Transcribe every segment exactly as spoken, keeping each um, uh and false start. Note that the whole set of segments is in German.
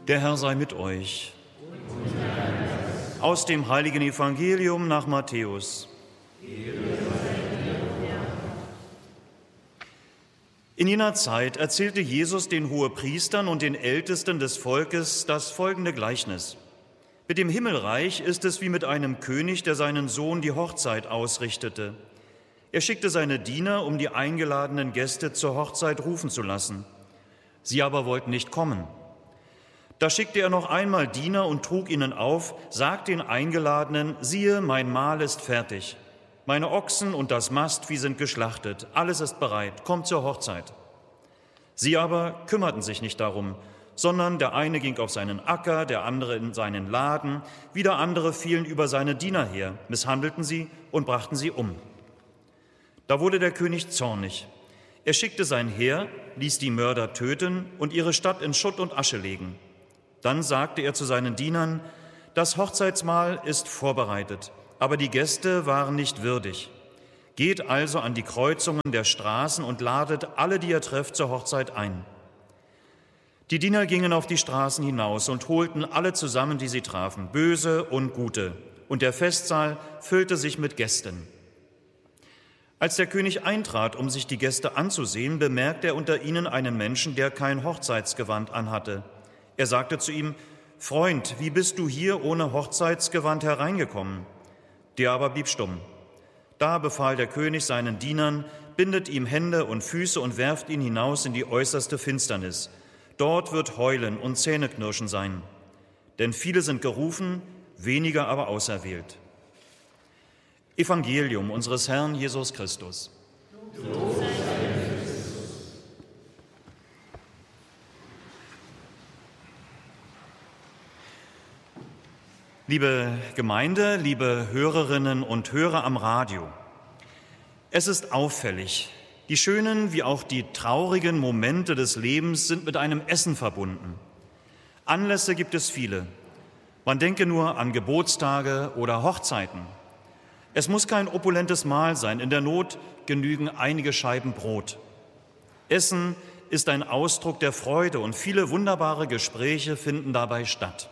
Der Herr sei mit euch. Aus dem heiligen Evangelium nach Matthäus. In jener Zeit erzählte Jesus den Hohepriestern und den Ältesten des Volkes das folgende Gleichnis. Mit dem Himmelreich ist es wie mit einem König, der seinen Sohn die Hochzeit ausrichtete. Er schickte seine Diener, um die eingeladenen Gäste zur Hochzeit rufen zu lassen. Sie aber wollten nicht kommen. Da schickte er noch einmal Diener und trug ihnen auf, sagt den Eingeladenen, siehe, mein Mahl ist fertig. Meine Ochsen und das Mastvieh sind geschlachtet, alles ist bereit, kommt zur Hochzeit. Sie aber kümmerten sich nicht darum, sondern der eine ging auf seinen Acker, der andere in seinen Laden, wieder andere fielen über seine Diener her, misshandelten sie und brachten sie um. Da wurde der König zornig. Er schickte sein Heer, ließ die Mörder töten und ihre Stadt in Schutt und Asche legen. Dann sagte er zu seinen Dienern, das Hochzeitsmahl ist vorbereitet, aber die Gäste waren nicht würdig. Geht also an die Kreuzungen der Straßen und ladet alle, die ihr trefft, zur Hochzeit ein. Die Diener gingen auf die Straßen hinaus und holten alle zusammen, die sie trafen, böse und gute, und der Festsaal füllte sich mit Gästen. Als der König eintrat, um sich die Gäste anzusehen, bemerkte er unter ihnen einen Menschen, der kein Hochzeitsgewand anhatte. Er sagte zu ihm, Freund, wie bist du hier ohne Hochzeitsgewand hereingekommen? Der aber blieb stumm. Da befahl der König seinen Dienern, bindet ihm Hände und Füße und werft ihn hinaus in die äußerste Finsternis. Dort wird Heulen und Zähneknirschen sein. Denn viele sind gerufen, weniger aber auserwählt. Evangelium unseres Herrn Jesus Christus. Lob sei dir, Christus. Liebe Gemeinde, liebe Hörerinnen und Hörer am Radio, es ist auffällig, die schönen wie auch die traurigen Momente des Lebens sind mit einem Essen verbunden. Anlässe gibt es viele. Man denke nur an Geburtstage oder Hochzeiten. Es muss kein opulentes Mahl sein, in der Not genügen einige Scheiben Brot. Essen ist ein Ausdruck der Freude und viele wunderbare Gespräche finden dabei statt.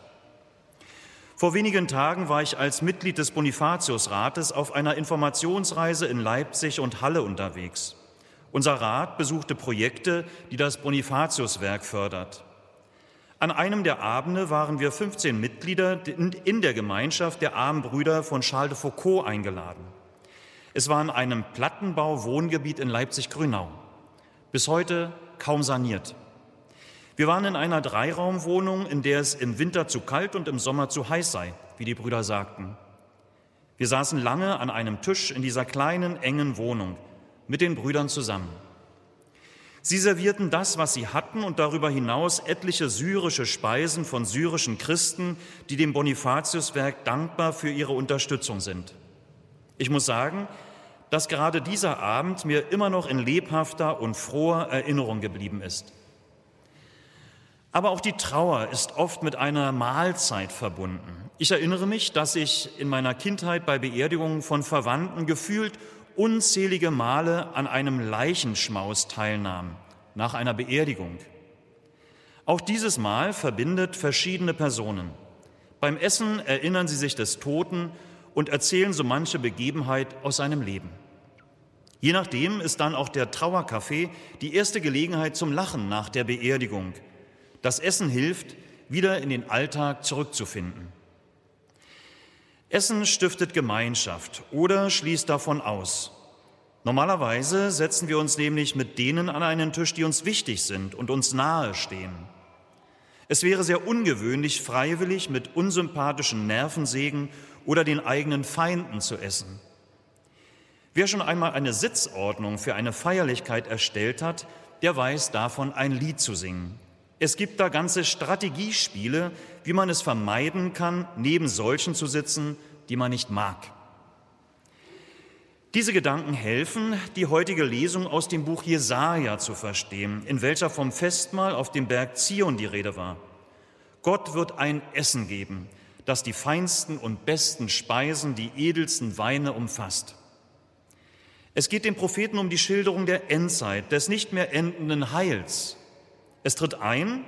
Vor wenigen Tagen war ich als Mitglied des Bonifatiusrates auf einer Informationsreise in Leipzig und Halle unterwegs. Unser Rat besuchte Projekte, die das Bonifatiuswerk fördert. An einem der Abende waren wir fünfzehn Mitglieder in der Gemeinschaft der armen Brüder von Charles de Foucauld eingeladen. Es war in einem Plattenbau-Wohngebiet in Leipzig-Grünau. Bis heute kaum saniert. Wir waren in einer Dreiraumwohnung, in der es im Winter zu kalt und im Sommer zu heiß sei, wie die Brüder sagten. Wir saßen lange an einem Tisch in dieser kleinen, engen Wohnung mit den Brüdern zusammen. Sie servierten das, was sie hatten und darüber hinaus etliche syrische Speisen von syrischen Christen, die dem Bonifatiuswerk dankbar für ihre Unterstützung sind. Ich muss sagen, dass gerade dieser Abend mir immer noch in lebhafter und froher Erinnerung geblieben ist. Aber auch die Trauer ist oft mit einer Mahlzeit verbunden. Ich erinnere mich, dass ich in meiner Kindheit bei Beerdigungen von Verwandten gefühlt unzählige Male an einem Leichenschmaus teilnahm, nach einer Beerdigung. Auch dieses Mal verbindet verschiedene Personen. Beim Essen erinnern sie sich des Toten und erzählen so manche Begebenheit aus seinem Leben. Je nachdem ist dann auch der Trauerkaffee die erste Gelegenheit zum Lachen nach der Beerdigung. Das Essen hilft, wieder in den Alltag zurückzufinden. Essen stiftet Gemeinschaft oder schließt davon aus. Normalerweise setzen wir uns nämlich mit denen an einen Tisch, die uns wichtig sind und uns nahe stehen. Es wäre sehr ungewöhnlich, freiwillig mit unsympathischen Nervensägen oder den eigenen Feinden zu essen. Wer schon einmal eine Sitzordnung für eine Feierlichkeit erstellt hat, der weiß davon, ein Lied zu singen. Es gibt da ganze Strategiespiele, wie man es vermeiden kann, neben solchen zu sitzen, die man nicht mag. Diese Gedanken helfen, die heutige Lesung aus dem Buch Jesaja zu verstehen, in welcher vom Festmahl auf dem Berg Zion die Rede war. Gott wird ein Essen geben, das die feinsten und besten Speisen, die edelsten Weine umfasst. Es geht dem Propheten um die Schilderung der Endzeit, des nicht mehr endenden Heils. Es tritt ein,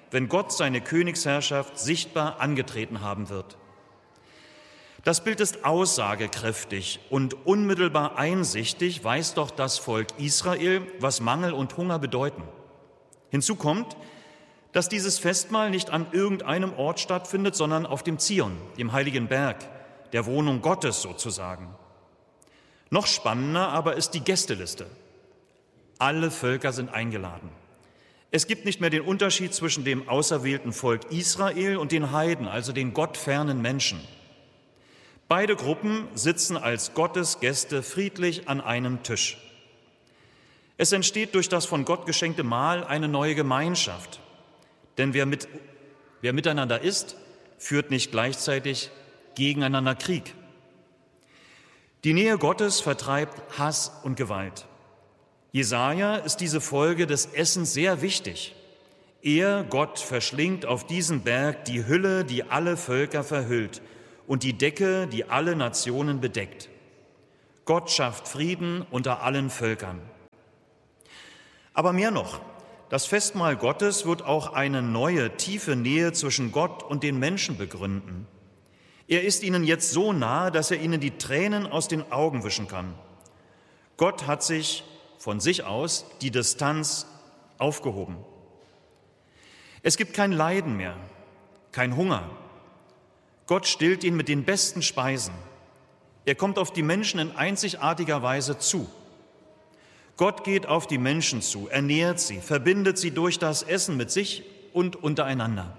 wenn Gott seine Königsherrschaft sichtbar angetreten haben wird. Das Bild ist aussagekräftig und unmittelbar einsichtig weiß doch das Volk Israel, was Mangel und Hunger bedeuten. Hinzu kommt, dass dieses Festmahl nicht an irgendeinem Ort stattfindet, sondern auf dem Zion, dem heiligen Berg, der Wohnung Gottes sozusagen. Noch spannender aber ist die Gästeliste. Alle Völker sind eingeladen. Es gibt nicht mehr den Unterschied zwischen dem auserwählten Volk Israel und den Heiden, also den gottfernen Menschen. Beide Gruppen sitzen als Gottesgäste friedlich an einem Tisch. Es entsteht durch das von Gott geschenkte Mahl eine neue Gemeinschaft. Denn wer, mit, wer miteinander isst, führt nicht gleichzeitig gegeneinander Krieg. Die Nähe Gottes vertreibt Hass und Gewalt. Jesaja ist diese Folge des Essens sehr wichtig. Er, Gott, verschlingt auf diesen Berg die Hülle, die alle Völker verhüllt, und die Decke, die alle Nationen bedeckt. Gott schafft Frieden unter allen Völkern. Aber mehr noch, das Festmahl Gottes wird auch eine neue, tiefe Nähe zwischen Gott und den Menschen begründen. Er ist ihnen jetzt so nahe, dass er ihnen die Tränen aus den Augen wischen kann. Gott hat sich von sich aus die Distanz aufgehoben. Es gibt kein Leiden mehr, kein Hunger. Gott stillt ihn mit den besten Speisen. Er kommt auf die Menschen in einzigartiger Weise zu. Gott geht auf die Menschen zu, ernährt sie, verbindet sie durch das Essen mit sich und untereinander.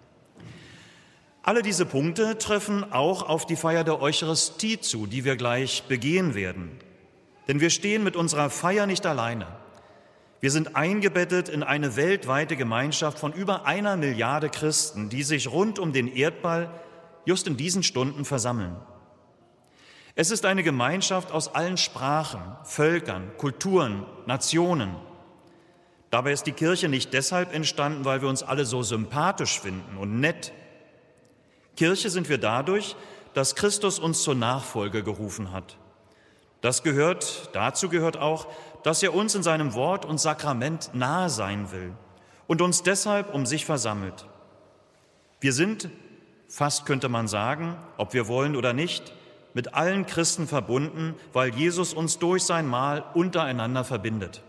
Alle diese Punkte treffen auch auf die Feier der Eucharistie zu, die wir gleich begehen werden. Denn wir stehen mit unserer Feier nicht alleine. Wir sind eingebettet in eine weltweite Gemeinschaft von über einer Milliarde Christen, die sich rund um den Erdball just in diesen Stunden versammeln. Es ist eine Gemeinschaft aus allen Sprachen, Völkern, Kulturen, Nationen. Dabei ist die Kirche nicht deshalb entstanden, weil wir uns alle so sympathisch finden und nett. Kirche sind wir dadurch, dass Christus uns zur Nachfolge gerufen hat. Das gehört, dazu gehört auch, dass er uns in seinem Wort und Sakrament nahe sein will und uns deshalb um sich versammelt. Wir sind, fast könnte man sagen, ob wir wollen oder nicht, mit allen Christen verbunden, weil Jesus uns durch sein Mahl untereinander verbindet.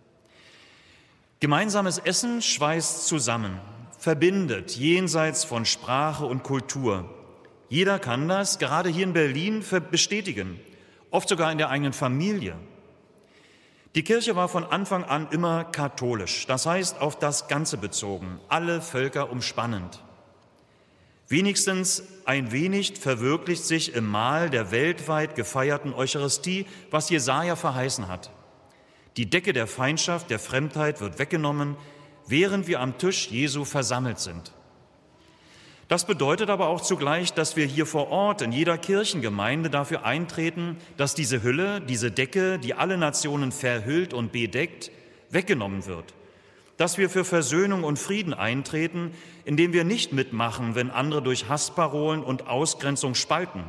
Gemeinsames Essen schweißt zusammen, verbindet jenseits von Sprache und Kultur. Jeder kann das, gerade hier in Berlin, bestätigen, oft sogar in der eigenen Familie. Die Kirche war von Anfang an immer katholisch, das heißt auf das Ganze bezogen, alle Völker umspannend. Wenigstens ein wenig verwirklicht sich im Mahl der weltweit gefeierten Eucharistie, was Jesaja verheißen hat. Die Decke der Feindschaft, der Fremdheit wird weggenommen, während wir am Tisch Jesu versammelt sind. Das bedeutet aber auch zugleich, dass wir hier vor Ort in jeder Kirchengemeinde dafür eintreten, dass diese Hülle, diese Decke, die alle Nationen verhüllt und bedeckt, weggenommen wird. Dass wir für Versöhnung und Frieden eintreten, indem wir nicht mitmachen, wenn andere durch Hassparolen und Ausgrenzung spalten.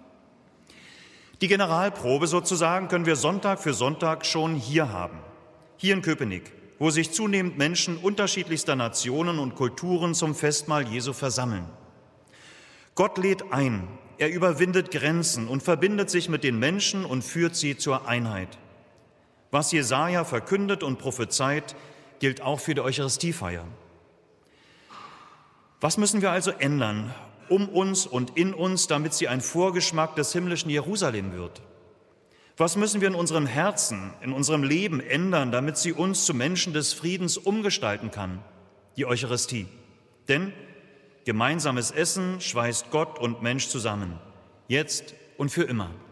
Die Generalprobe sozusagen können wir Sonntag für Sonntag schon hier haben, hier in Köpenick, wo sich zunehmend Menschen unterschiedlichster Nationen und Kulturen zum Festmahl Jesu versammeln. Gott lädt ein, er überwindet Grenzen und verbindet sich mit den Menschen und führt sie zur Einheit. Was Jesaja verkündet und prophezeit, gilt auch für die Eucharistiefeier. Was müssen wir also ändern, um uns und in uns, damit sie ein Vorgeschmack des himmlischen Jerusalem wird? Was müssen wir in unserem Herzen, in unserem Leben ändern, damit sie uns zu Menschen des Friedens umgestalten kann? Die Eucharistie. Denn gemeinsames Essen schweißt Gott und Mensch zusammen, jetzt und für immer.